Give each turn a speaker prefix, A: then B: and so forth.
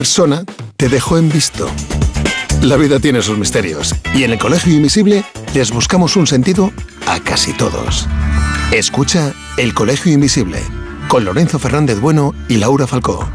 A: persona te dejó en visto. La vida tiene sus misterios y en el Colegio Invisible les buscamos un sentido a casi todos. Escucha El Colegio Invisible con Lorenzo Fernández Bueno y Laura Falcó.